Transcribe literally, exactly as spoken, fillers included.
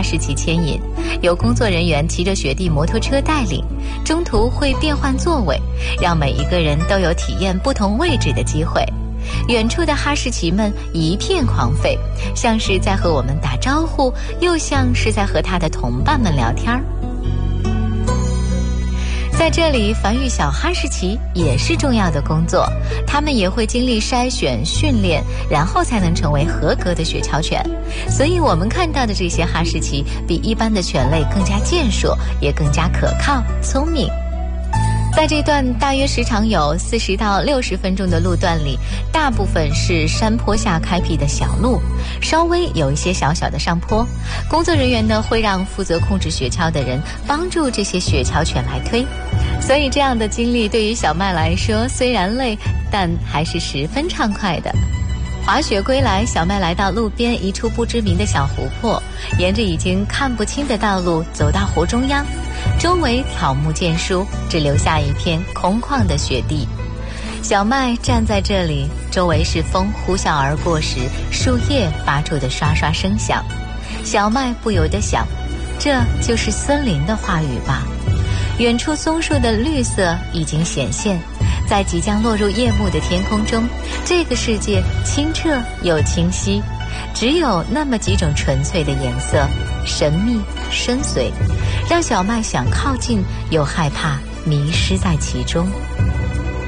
士奇牵引，有工作人员骑着雪地摩托车带领，中途会变换座位，让每一个人都有体验不同位置的机会。远处的哈士奇们一片狂吠，像是在和我们打招呼，又像是在和他的同伴们聊天。在这里，繁育小哈士奇也是重要的工作，它们也会经历筛选、训练，然后才能成为合格的雪橇犬。所以我们看到的这些哈士奇比一般的犬类更加健硕，也更加可靠、聪明。在这段大约时长有四十到六十分钟的路段里，大部分是山坡下开辟的小路，稍微有一些小小的上坡。工作人员呢会让负责控制雪橇的人帮助这些雪橇犬来推，所以这样的经历对于小麦来说虽然累，但还是十分畅快的。滑雪归来，小麦来到路边一处不知名的小湖泊，沿着已经看不清的道路走到湖中央，周围草木渐疏，只留下一片空旷的雪地。小麦站在这里，周围是风呼啸而过时树叶发出的刷刷声响。小麦不由得想，这就是森林的话语吧。远处松树的绿色已经显现，在即将落入夜幕的天空中，这个世界清澈又清晰，只有那么几种纯粹的颜色，神秘深邃，让小麦想靠近又害怕迷失在其中。